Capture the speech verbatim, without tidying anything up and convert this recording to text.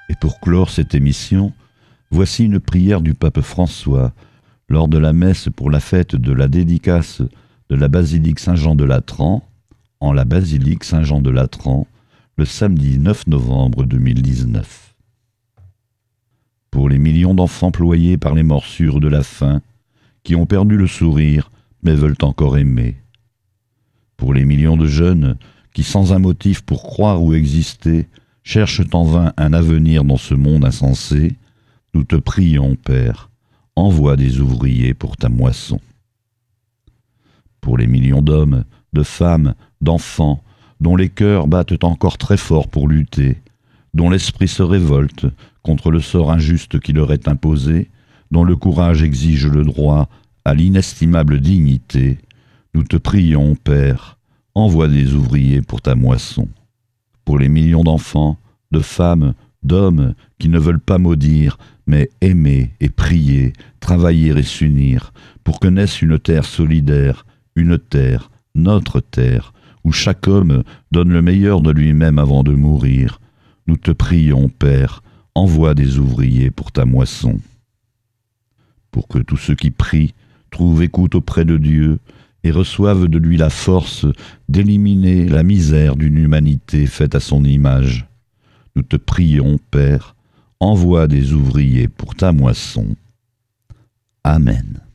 Et pour clore cette émission, voici une prière du pape François lors de la messe pour la fête de la dédicace de la basilique Saint-Jean de Latran, en la basilique Saint-Jean de Latran, le samedi neuf novembre deux mille dix-neuf. Pour les millions d'enfants ployés par les morsures de la faim, qui ont perdu le sourire mais veulent encore aimer. Pour les millions de jeunes qui, sans un motif pour croire ou exister, cherchent en vain un avenir dans ce monde insensé, nous te prions, Père, envoie des ouvriers pour ta moisson. Pour les millions d'hommes, de femmes, d'enfants, dont les cœurs battent encore très fort pour lutter, dont l'esprit se révolte contre le sort injuste qui leur est imposé, dont le courage exige le droit à l'inestimable dignité, nous te prions, Père, envoie des ouvriers pour ta moisson. Pour les millions d'enfants, de femmes, d'hommes qui ne veulent pas maudire, mais aimer et prier, travailler et s'unir, pour que naisse une terre solidaire, une terre, notre terre, où chaque homme donne le meilleur de lui-même avant de mourir. Nous te prions, Père, envoie des ouvriers pour ta moisson. Pour que tous ceux qui prient trouvent écoute auprès de Dieu et reçoivent de lui la force d'éliminer la misère d'une humanité faite à son image. Nous te prions, Père, envoie des ouvriers pour ta moisson. Amen.